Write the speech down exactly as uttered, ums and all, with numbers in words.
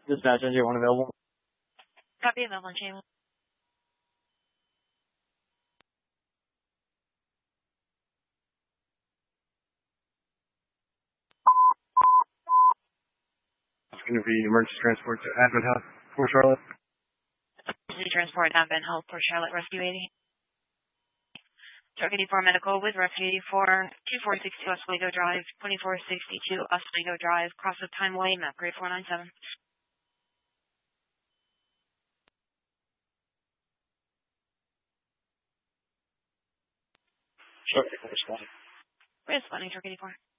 Dispatch N J one available. Copy available on channel. It's going to be emergency transport to Advent Health, Port Charlotte. Emergency transport, Advent Health, Port Charlotte, Rescue eighty. Truck eighty-four Medical with Rescue eighty-four, twenty-four sixty-two Oswego Drive, twenty-four sixty-two Oswego Drive, Cross of Time Way, map grade four nine seven. Truck eighty-four responding. Responding, Truck eighty-four.